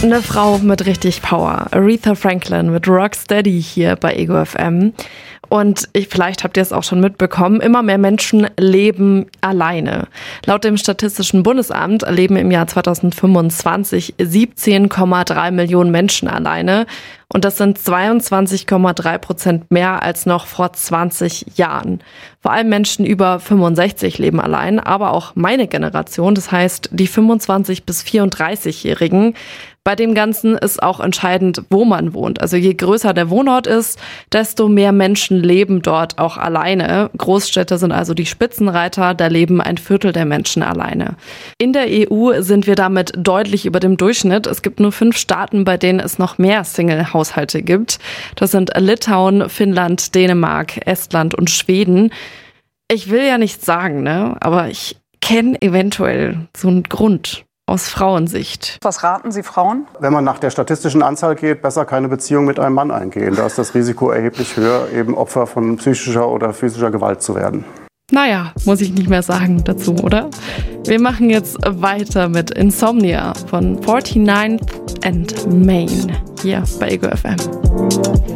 Eine Frau mit richtig Power. Aretha Franklin mit Rocksteady hier bei Ego FM. Und vielleicht habt ihr es auch schon mitbekommen, immer mehr Menschen leben alleine. Laut dem Statistischen Bundesamt leben im Jahr 2025 17,3 Millionen Menschen alleine. Und das sind 22,3% mehr als noch vor 20 Jahren. Vor allem Menschen über 65 leben allein, aber auch meine Generation, das heißt die 25- bis 34-Jährigen. Bei dem Ganzen ist auch entscheidend, wo man wohnt. Also je größer der Wohnort ist, desto mehr Menschen leben dort auch alleine. Großstädte sind also die Spitzenreiter, da leben 1/4 der Menschen alleine. In der EU sind wir damit deutlich über dem Durchschnitt. Es gibt nur 5 Staaten, bei denen es noch mehr Single-Haushalte gibt. Das sind Litauen, Finnland, Dänemark, Estland und Schweden. Ich will ja nichts sagen, aber ich kenne eventuell so einen Grund. Aus Frauensicht. Was raten Sie Frauen? Wenn man nach der statistischen Anzahl geht, besser keine Beziehung mit einem Mann eingehen. Da ist das Risiko erheblich höher, eben Opfer von psychischer oder physischer Gewalt zu werden. Naja, muss ich nicht mehr sagen dazu, oder? Wir machen jetzt weiter mit Insomnia von 49th and Main hier bei Ego FM.